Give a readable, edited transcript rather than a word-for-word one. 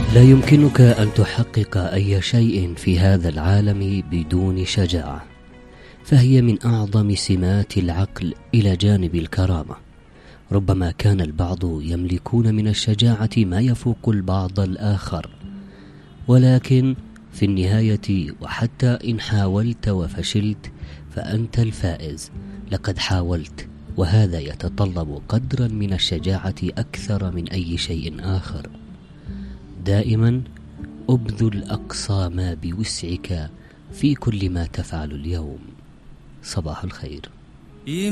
لا يمكنك أن تحقق أي شيء في هذا العالم بدون شجاعة، فهي من أعظم سمات العقل إلى جانب الكرامة. ربما كان البعض يملكون من الشجاعة ما يفوق البعض الآخر، ولكن في النهاية وحتى إن حاولت وفشلت فأنت الفائز. لقد حاولت، وهذا يتطلب قدرا من الشجاعة أكثر من أي شيء آخر. دائما أبذل أقصى ما بوسعك في كل ما تفعل اليوم. صباح الخير.